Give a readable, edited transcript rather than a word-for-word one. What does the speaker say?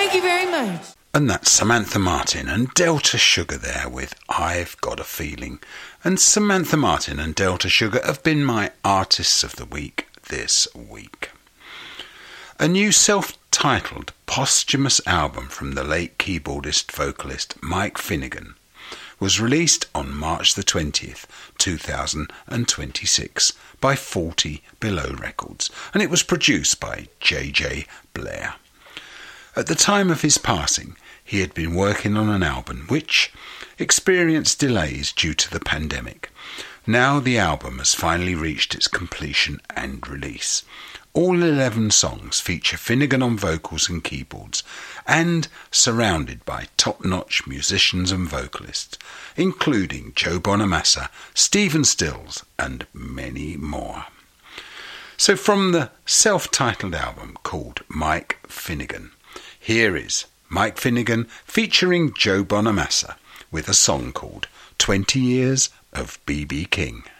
Thank you very much. And that's Samantha Martin and Delta Sugar there with I've Got a Feeling. And Samantha Martin and Delta Sugar have been my Artists of the Week this week. A new self-titled posthumous album from the late keyboardist vocalist Mike Finnegan was released on March the 20th, 2026 by 40 Below Records, and it was produced by J.J. Blair. At the time of his passing, he had been working on an album which experienced delays due to the pandemic. Now the album has finally reached its completion and release. All 11 songs feature Finnegan on vocals and keyboards, and surrounded by top-notch musicians and vocalists, including Joe Bonamassa, Stephen Stills, and many more. So from the self-titled album called Mike Finnegan, here is Mike Finnegan featuring Joe Bonamassa with a song called 20 Years of B.B. King.